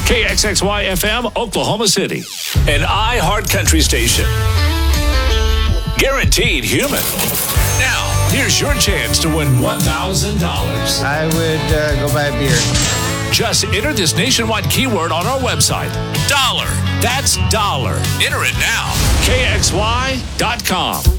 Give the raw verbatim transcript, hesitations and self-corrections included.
K X X Y F M, Oklahoma City. An iHeart Country station. Guaranteed human. Now, here's your chance to win one thousand dollars. I would uh, go buy a beer. Just enter this nationwide keyword on our website. Dollar. That's dollar. Enter it now. K X Y dot com.